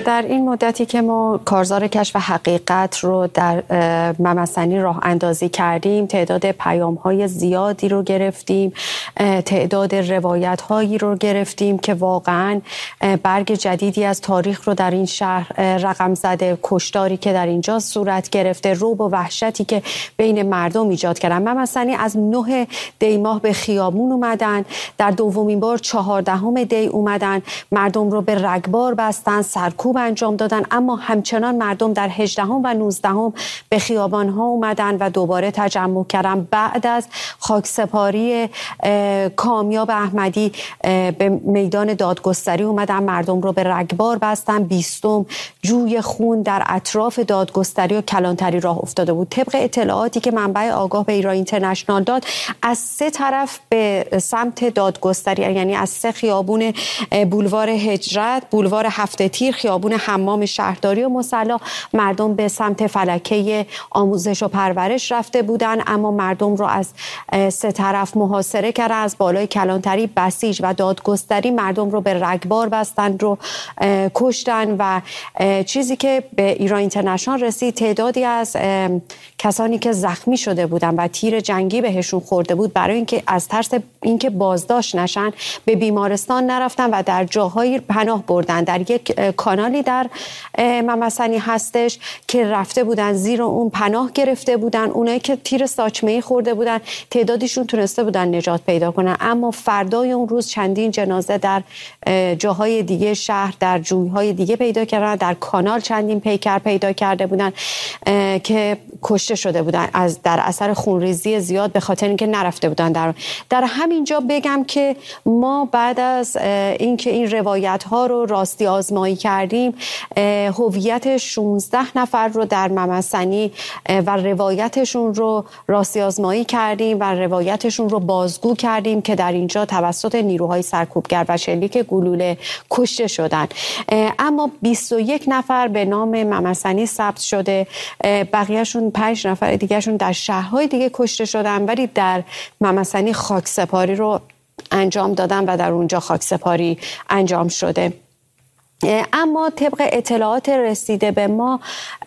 در این مدتی که ما کارزار کشف حقیقت رو در ممسنی راه اندازی کردیم، تعداد پیام‌های زیادی رو گرفتیم، تعداد روایت‌هایی رو گرفتیم که واقعاً برگ جدیدی از تاریخ رو در این شهر رقم زده. کشتاری که در اینجا صورت گرفته، رعب و وحشتی که بین مردم ایجاد کردن. ممسنی از 9 دی ماه به خیابون اومدن، در دومین بار 14 دی اومدن، مردم رو به رگبار بستن، سرکوب انجام دادن، اما همچنان مردم در 18 و 19 به خیابان‌ها اومدن و دوباره تجمع کردن. بعد از خاکسپاری کامیاب احمدی به میدان دادگستری اومدن، مردم رو به رگبار بستن. 20 جوی خون در اطراف دادگستری و کلانتری راه افتاده بود. طبق اطلاعاتی که منبع آگاه به ایران اینترنشنال داد، از 3 طرف به سمت دادگستری، یعنی از 3 خیابون، بولوار هجرت، بولوار هفته تیر، خیابون حمام شهرداری و مصلی، مردم به سمت فلکه آموزش و پرورش رفته بودن، اما مردم رو از 3 طرف محاصره کردن. از بالای کلانتری، بسیج و دادگستری مردم رو به رگبار بستن، رو کشتن. و چیزی که به ایران اینترنشنال رسید، تعدادی از کسانی که زخمی شده بودن و تیر جنگی بهشون خورده بود، برای اینکه از ترس اینکه بازداشت نشن به بیمارستان نرفتن و در جاهایی پناه بردن. در یک کانالی در ممسنی هستش که رفته بودن زیر اون پناه گرفته بودن. اونایی که تیر ساچمه‌ای خورده بودن، تعدادیشون تونسته بودن نجات پیدا کنن، اما فردای اون روز چندین جنازه در جاهای دیگه شهر، در جویهای دیگه پیدا کردن. در کانال چندین پیکر پیدا کرده بودن که کشته شده بودن در اثر خونریزی زیاد، به خاطر اینکه نرفته بودن. در همینجا بگم که ما بعد از اینکه این روایت ها رو راستی آزمایی کردیم، هویت 16 نفر رو در ممسنی و روایتشون رو راستی آزمایی کردیم و روایتشون رو بازگو کردیم که در اینجا توسط نیروهای سرکوبگر و شلیک گلوله کشته شدن. اما 21 نفر به نام ممسنی ثبت شده، بقیهشون 5 نفر دیگهشون در شهرهای دیگه کشته شدن، ولی در ممسنی خاکسپاری رو انجام دادن و در اونجا خاکسپاری انجام شده. اما طبق اطلاعات رسیده به ما،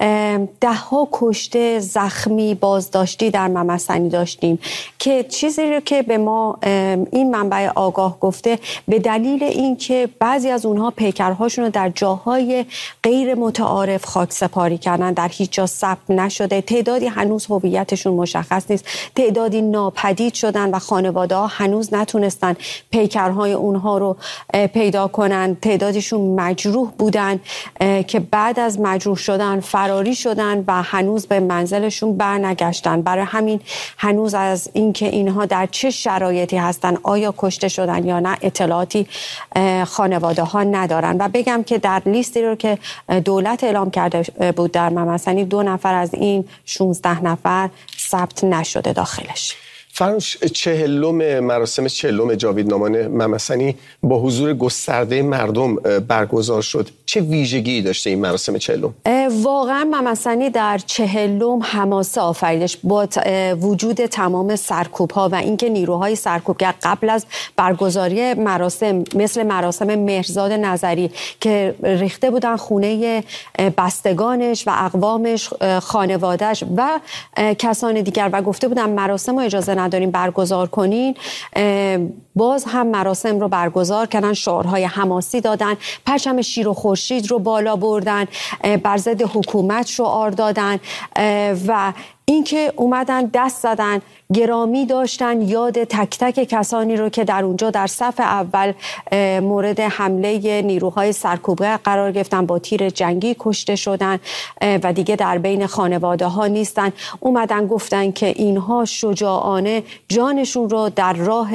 10 کشته، زخمی، بازداشتی در ممسنی داشتیم که چیزی رو که به ما این منبع آگاه گفته، به دلیل اینکه بعضی از اونها پیکرهاشون رو در جاهای غیر متعارف خاکسپاری کردن، در هیچ جا ثبت نشده، تعدادی هنوز هویتشون مشخص نیست، تعدادی ناپدید شدن و خانواده‌ها هنوز نتونستن پیکرهای اونها رو پیدا کنن. تعدادشون مجروح بودن که بعد از مجروح شدن فراری شدن و هنوز به منزلشون برنگشتن. برای همین هنوز از اینکه اینها در چه شرایطی هستن، آیا کشته شدن یا نه، اطلاعاتی خانواده ها ندارن. و بگم که در لیستی رو که دولت اعلام کرده بود در ممسنی، 2 نفر از این 16 نفر ثبت نشده داخلش. فرانوش، 40م مراسم 40م جاویدنامان ممسنی با حضور گسترده مردم برگزار شد. چه ویژگی داشته این مراسم 40م؟ واقعا ممسنی در 40م حماسه آفریدش، با وجود تمام سرکوب‌ها و اینکه نیروهای سرکوبگر قبل از برگزاری مراسم، مثل مراسم مهرزاد نظری که ریخته بودن خونه بستگانش و اقوامش، خانوادهش و کسان دیگر و گفته بودن مراسم رو اجازه نداریم برگزار کنین، باز هم مراسم رو برگزار کردن، شعارهای حماسی دادن، پرچم شیر و خورشید رو بالا بردن، بر ضد حکومت شعار دادن و اینکه اومدن دست زدن، گرامی داشتن یاد تک تک کسانی رو که در اونجا در صف اول مورد حمله نیروهای سرکوبگر قرار گرفتن، با تیر جنگی کشته شدن و دیگه در بین خانواده ها نیستن. اومدن گفتن که اینها شجاعانه جانشون رو در راه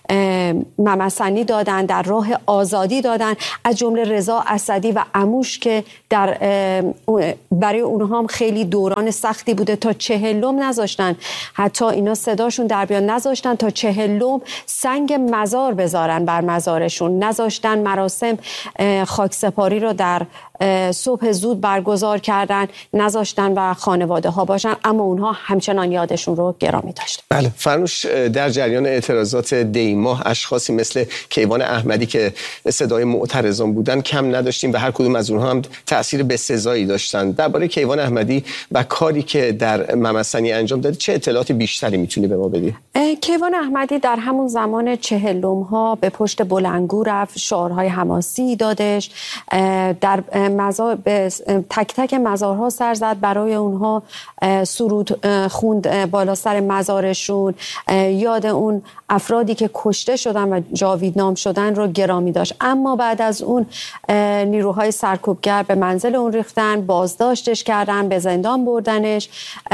ممسنی دادن، در راه آزادی دادن، از جمله رضا اسدی و عموش که برای اونها هم خیلی دوران سختی بوده. تا چهلم نذاشتن، حتی اینا صداشون در بیان، نذاشتن تا چهلم سنگ مزار بذارن بر مزارشون، نذاشتن مراسم خاکسپاری رو در صبح زود برگزار کردن، نذاشتن و خانواده ها باشن، اما اونها همچنان یادشون رو گرامی داشتن. بله فرنوش، در جریان اعتراضات دیماه اشخاصی مثل کیوان احمدی که صدای معترضان بودن کم نداشتیم و هر کدوم از اونها هم تأثیر بسزایی داشتن. درباره کیوان احمدی و کاری که در ممسنی انجام داده چه اطلاعات بیشتری میتونی به ما بدی؟ کیوان احمدی در همون زمان چهلم ها به پشت بلندگو رفت، شعارهای حماسی دادش، در مزار به تک تک مزارها سر زد، برای اونها سرود خوند بالا سر مزارشون، یاد اون افرادی که کشته شدن و جاویدنام شدن رو گرامی داشت. اما بعد از اون نیروهای سرکوبگر به منزل اون ریختن، بازداشتش کردن، به زندان بردنش.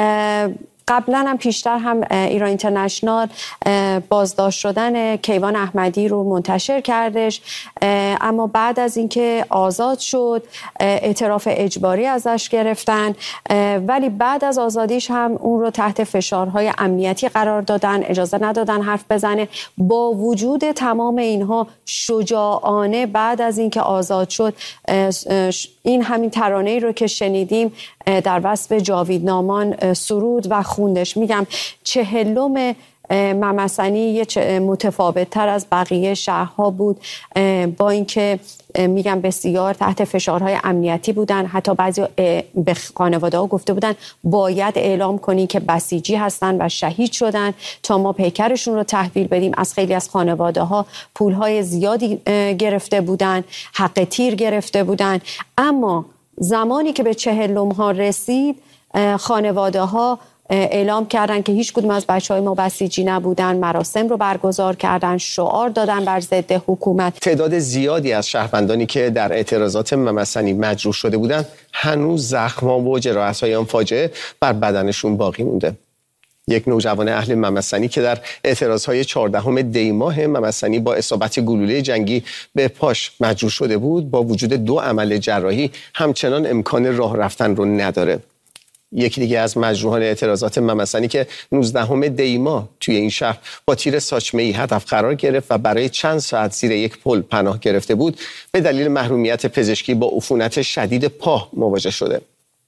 قبلا هم پیشتر هم ایران اینترنشنال بازداشت شدن کیوان احمدی رو منتشر کردش، اما بعد از اینکه آزاد شد اعتراف اجباری ازش گرفتن، ولی بعد از آزادیش هم اون رو تحت فشارهای امنیتی قرار دادن، اجازه ندادن حرف بزنه. با وجود تمام اینها شجاعانه بعد از اینکه آزاد شد این همین ترانه‌ای رو که شنیدیم در وصف جاویدنامان سرود و خوندش. میگم چهلم ممسنی متفاوت تر از بقیه شهرها بود، با اینکه میگم بسیار تحت فشارهای امنیتی بودن، حتی بعضی به خانواده ها گفته بودن باید اعلام کنین که بسیجی هستن و شهید شدن تا ما پیکرشون رو تحویل بدیم. از خیلی از خانواده ها پولهای زیادی گرفته بودن، حق تیر گرفته بودن. اما زمانی که به چهلم ها رسید خانواده ها اعلام کردن که هیچ کدوم از بچهای ما بسیجی نبودن، مراسم رو برگزار کردن، شعار دادن بر ضد حکومت. تعداد زیادی از شهروندانی که در اعتراضات ممسنی مجروح شده بودند هنوز زخم‌ها و جراحت‌های آن فاجعه بر بدنشون باقی مونده. یک نوجوان اهل ممسنی که در اعتراضهای 14 دی ماه ممسنی با اصابت گلوله جنگی به پاش مجروح شده بود، با وجود 2 عمل جراحی همچنان امکان راه رفتن رو نداره. یکی دیگه از مجروحان اعتراضات ممسنی که 19 دی ماه توی این شهر با تیر ساچمه‌ای هدف قرار گرفت و برای چند ساعت زیر یک پل پناه گرفته بود، به دلیل محرومیت پزشکی با عفونت شدید پا مواجه شده.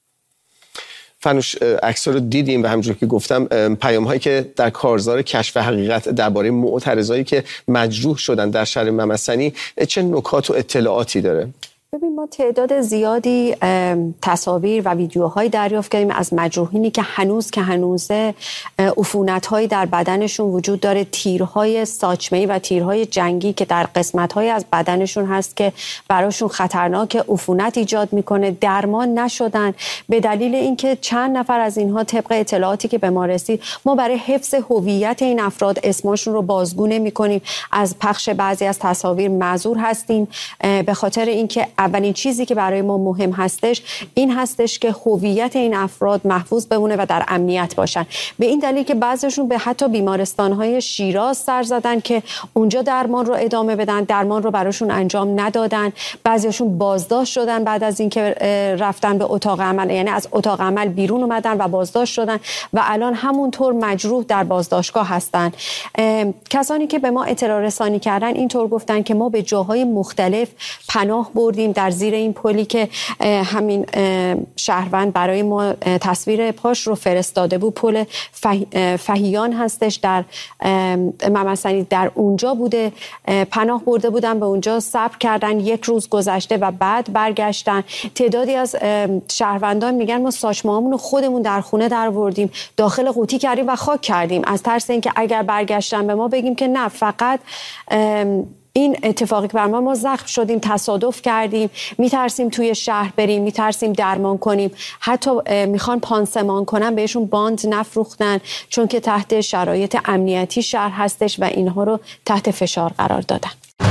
فنوش، عکس‌ها رو دیدیم و همونجوری که گفتم پیام‌هایی که در کارزار کشف حقیقت درباره معترضایی که مجروح شدن در شهر ممسنی چه نکات و اطلاعاتی داره؟ ببین ما تعداد زیادی تصاویر و ویدیوهایی دریافت کردیم از مجروحینی که هنوزه عفونت‌هایی در بدنشون وجود داره، تیرهای ساچمه‌ای و تیرهای جنگی که در قسمت‌های از بدنشون هست که براشون خطرناک، عفونت ایجاد میکنه، درمان نشدن. به دلیل اینکه چند نفر از اینها طبق اطلاعاتی که به ما رسید ما برای حفظ هویت این افراد اسمشون رو بازگو نمی‌کنیم، از پخش بعضی از تصاویر معذور هستیم، به خاطر اینکه اولین چیزی که برای ما مهم هستش این هستش که هویت این افراد محفوظ بمونه و در امنیت باشن. به این دلیل که بعضیشون به حتی بیمارستان‌های شیراز سر زدن که اونجا درمان رو ادامه بدن، درمان رو براشون انجام ندادن. بعضیشون بازداشت شدن بعد از اینکه رفتن به اتاق عمل، یعنی از اتاق عمل بیرون اومدن و بازداشت شدن و الان همونطور مجروح در بازداشتگاه هستن. کسانی که به ما اطلاع رسانی کردن اینطور گفتن که ما به جاهای مختلف پناه بردیم، در زیر این پلی که همین شهروند برای ما تصویر پاش رو فرستاده بود، پل فهیان هستش در ممسنی، در اونجا بوده، پناه برده بودن، به اونجا صبر کردن، 1 روز گذشته و بعد برگشتن. تعدادی از شهروندان میگن ما ساچمه‌هامون رو خودمون در خونه درآوردیم، داخل قوطی کردیم و خاک کردیم، از ترس اینکه اگر برگشتن به ما بگیم که نه، فقط این اتفاقی که بر ما زخم شدیم، تصادف کردیم، میترسیم توی شهر بریم، میترسیم درمان کنیم. حتی میخوان پانسمان کنن، بهشون باند نفروختن چون که تحت شرایط امنیتی شهر هستش و اینها رو تحت فشار قرار دادن.